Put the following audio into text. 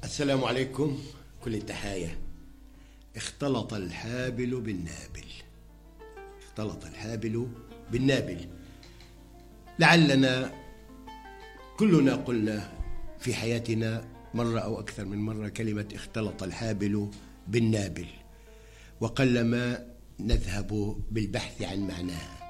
السلام عليكم. كل التحايا. اختلط الحابل بالنابل. اختلط الحابل بالنابل. لعلنا كلنا قلنا في حياتنا مرة أو أكثر من مرة كلمة اختلط الحابل بالنابل، وقلما نذهب بالبحث عن معناها.